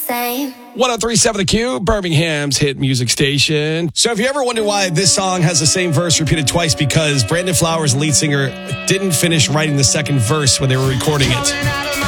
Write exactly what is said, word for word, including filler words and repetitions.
same. one oh three point seven The Q, Birmingham's hit music station. So if you ever wonder why this song has the same verse repeated twice, because Brandon Flowers, the lead singer, didn't finish writing the second verse when they were recording it.